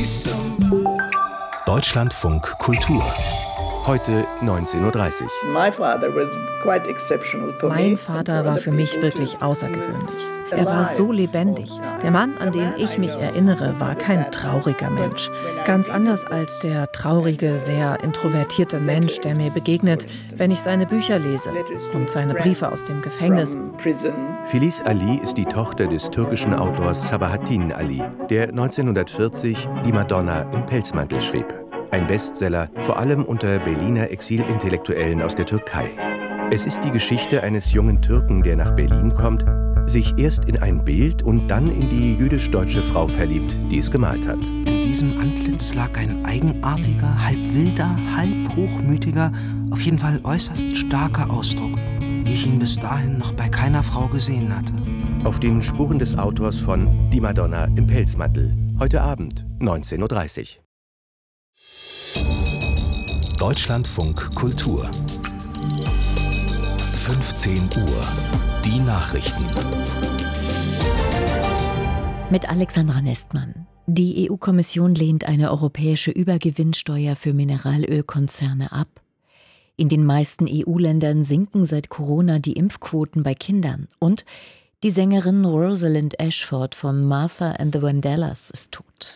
Deutschlandfunk Kultur. Heute 19:30 Uhr. Mein Vater war für mich wirklich außergewöhnlich. Er war so lebendig. Der Mann, an den ich mich erinnere, war kein trauriger Mensch. Ganz anders als der traurige, sehr introvertierte Mensch, der mir begegnet, wenn ich seine Bücher lese und seine Briefe aus dem Gefängnis. Filiz Ali ist die Tochter des türkischen Autors Sabahattin Ali, der 1940 Die Madonna im Pelzmantel schrieb. Ein Bestseller, vor allem unter Berliner Exilintellektuellen aus der Türkei. Es ist die Geschichte eines jungen Türken, der nach Berlin kommt, sich erst in ein Bild und dann in die jüdisch-deutsche Frau verliebt, die es gemalt hat. In diesem Antlitz lag ein eigenartiger, halb wilder, halb hochmütiger, auf jeden Fall äußerst starker Ausdruck, wie ich ihn bis dahin noch bei keiner Frau gesehen hatte. Auf den Spuren des Autors von Die Madonna im Pelzmantel. Heute Abend, 19:30 Uhr. Deutschlandfunk Kultur. 15 Uhr. Die Nachrichten. Mit Alexandra Nestmann. Die EU-Kommission lehnt eine europäische Übergewinnsteuer für Mineralölkonzerne ab. In den meisten EU-Ländern sinken seit Corona die Impfquoten bei Kindern. Und die Sängerin Rosalind Ashford von Martha and the Vandellas ist tot.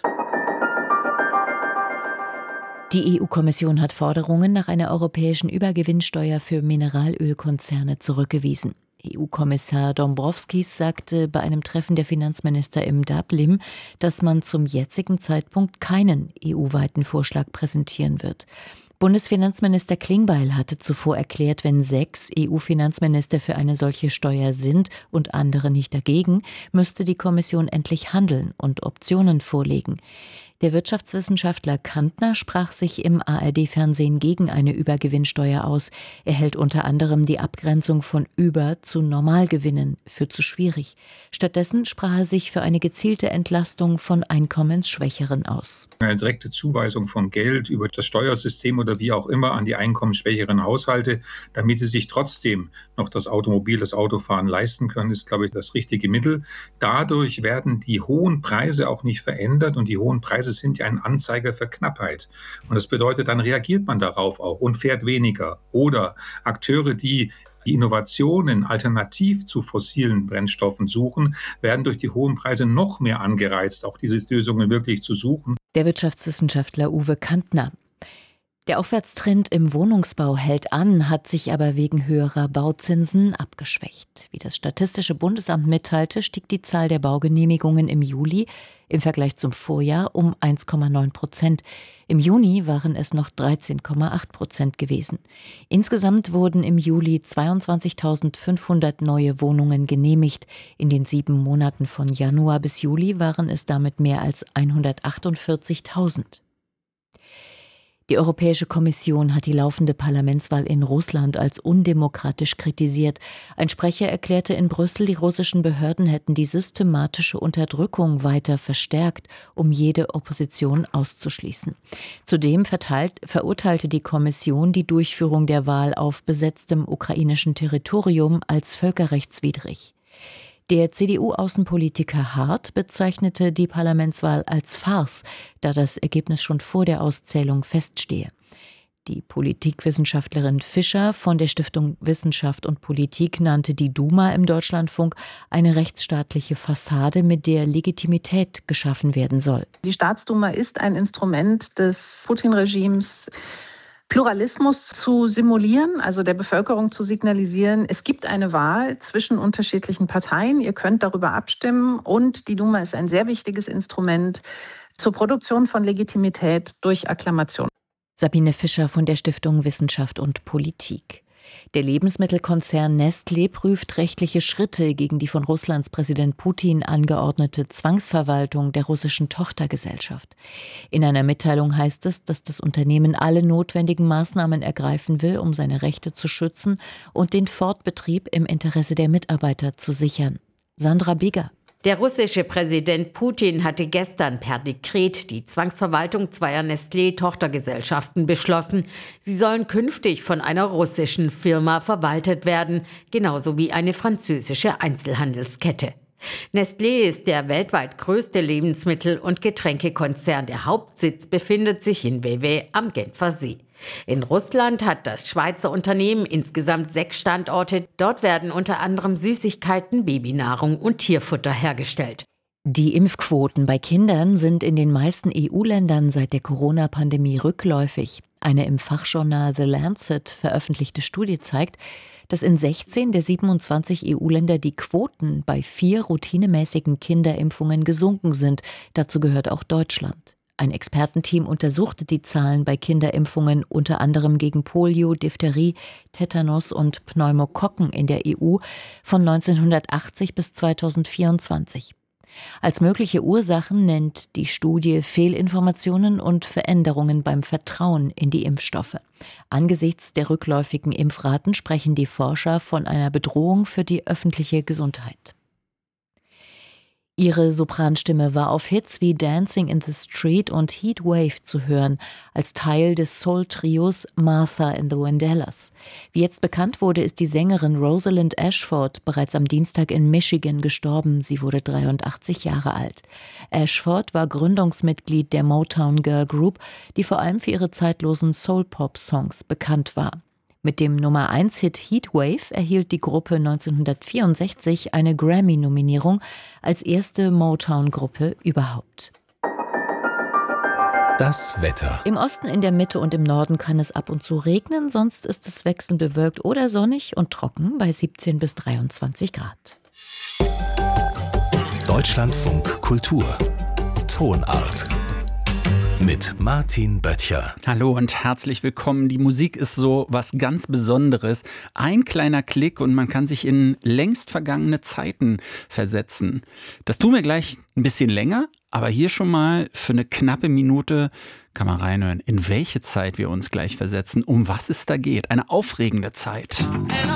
Die EU-Kommission hat Forderungen nach einer europäischen Übergewinnsteuer für Mineralölkonzerne zurückgewiesen. EU-Kommissar Dombrovskis sagte bei einem Treffen der Finanzminister im Dublin, dass man zum jetzigen Zeitpunkt keinen EU-weiten Vorschlag präsentieren wird. Bundesfinanzminister Klingbeil hatte zuvor erklärt, wenn 6 EU-Finanzminister für eine solche Steuer sind und andere nicht dagegen, müsste die Kommission endlich handeln und Optionen vorlegen. Der Wirtschaftswissenschaftler Kantner sprach sich im ARD-Fernsehen gegen eine Übergewinnsteuer aus. Er hält unter anderem die Abgrenzung von Über- zu Normalgewinnen für zu schwierig. Stattdessen sprach er sich für eine gezielte Entlastung von Einkommensschwächeren aus. Eine direkte Zuweisung von Geld über das Steuersystem oder wie auch immer an die einkommensschwächeren Haushalte, damit sie sich trotzdem noch das Autofahren leisten können, ist, glaube ich, das richtige Mittel. Dadurch werden die hohen Preise auch nicht verändert und die hohen Preise sind ja ein Anzeiger für Knappheit. Und das bedeutet, dann reagiert man darauf auch und fährt weniger. Oder Akteure, die Innovationen alternativ zu fossilen Brennstoffen suchen, werden durch die hohen Preise noch mehr angereizt, auch diese Lösungen wirklich zu suchen. Der Wirtschaftswissenschaftler Uwe Kantner. Der Aufwärtstrend im Wohnungsbau hält an, hat sich aber wegen höherer Bauzinsen abgeschwächt. Wie das Statistische Bundesamt mitteilte, stieg die Zahl der Baugenehmigungen im Juli im Vergleich zum Vorjahr um 1,9%. Im Juni waren es noch 13,8% gewesen. Insgesamt wurden im Juli 22.500 neue Wohnungen genehmigt. In den 7 Monaten von Januar bis Juli waren es damit mehr als 148.000. Die Europäische Kommission hat die laufende Parlamentswahl in Russland als undemokratisch kritisiert. Ein Sprecher erklärte in Brüssel, die russischen Behörden hätten die systematische Unterdrückung weiter verstärkt, um jede Opposition auszuschließen. Zudem verurteilte die Kommission die Durchführung der Wahl auf besetztem ukrainischen Territorium als völkerrechtswidrig. Der CDU-Außenpolitiker Hart bezeichnete die Parlamentswahl als Farce, da das Ergebnis schon vor der Auszählung feststehe. Die Politikwissenschaftlerin Fischer von der Stiftung Wissenschaft und Politik nannte die Duma im Deutschlandfunk eine rechtsstaatliche Fassade, mit der Legitimität geschaffen werden soll. Die Staatsduma ist ein Instrument des Putin-Regimes, Pluralismus zu simulieren, also der Bevölkerung zu signalisieren, es gibt eine Wahl zwischen unterschiedlichen Parteien, ihr könnt darüber abstimmen und die Duma ist ein sehr wichtiges Instrument zur Produktion von Legitimität durch Akklamation. Sabine Fischer von der Stiftung Wissenschaft und Politik. Der Lebensmittelkonzern Nestlé prüft rechtliche Schritte gegen die von Russlands Präsident Putin angeordnete Zwangsverwaltung der russischen Tochtergesellschaft. In einer Mitteilung heißt es, dass das Unternehmen alle notwendigen Maßnahmen ergreifen will, um seine Rechte zu schützen und den Fortbetrieb im Interesse der Mitarbeiter zu sichern. Sandra Bigger. Der russische Präsident Putin hatte gestern per Dekret die Zwangsverwaltung zweier Nestlé-Tochtergesellschaften beschlossen. Sie sollen künftig von einer russischen Firma verwaltet werden, genauso wie eine französische Einzelhandelskette. Nestlé ist der weltweit größte Lebensmittel- und Getränkekonzern. Der Hauptsitz befindet sich in Vevey am Genfer See. In Russland hat das Schweizer Unternehmen insgesamt 6 Standorte. Dort werden unter anderem Süßigkeiten, Babynahrung und Tierfutter hergestellt. Die Impfquoten bei Kindern sind in den meisten EU-Ländern seit der Corona-Pandemie rückläufig. Eine im Fachjournal The Lancet veröffentlichte Studie zeigt, dass in 16 der 27 EU-Länder die Quoten bei 4 routinemäßigen Kinderimpfungen gesunken sind. Dazu gehört auch Deutschland. Ein Expertenteam untersuchte die Zahlen bei Kinderimpfungen unter anderem gegen Polio, Diphtherie, Tetanus und Pneumokokken in der EU von 1980 bis 2024. Als mögliche Ursachen nennt die Studie Fehlinformationen und Veränderungen beim Vertrauen in die Impfstoffe. Angesichts der rückläufigen Impfraten sprechen die Forscher von einer Bedrohung für die öffentliche Gesundheit. Ihre Sopranstimme war auf Hits wie Dancing in the Street und Heatwave zu hören, als Teil des Soul-Trios Martha and the Vandellas. Wie jetzt bekannt wurde, ist die Sängerin Rosalind Ashford bereits am Dienstag in Michigan gestorben. Sie wurde 83 Jahre alt. Ashford war Gründungsmitglied der Motown Girl Group, die vor allem für ihre zeitlosen Soul-Pop-Songs bekannt war. Mit dem Nummer-1-Hit Heatwave erhielt die Gruppe 1964 eine Grammy-Nominierung als erste Motown-Gruppe überhaupt. Das Wetter. Im Osten, in der Mitte und im Norden kann es ab und zu regnen, sonst ist es wechselnd bewölkt oder sonnig und trocken bei 17 bis 23 Grad. Deutschlandfunk Kultur. Tonart. Mit Martin Böttcher. Hallo und herzlich willkommen. Die Musik ist so was ganz Besonderes. Ein kleiner Klick und man kann sich in längst vergangene Zeiten versetzen. Das tun wir gleich ein bisschen länger, aber hier schon mal für eine knappe Minute kann man reinhören, in welche Zeit wir uns gleich versetzen, um was es da geht. Eine aufregende Zeit.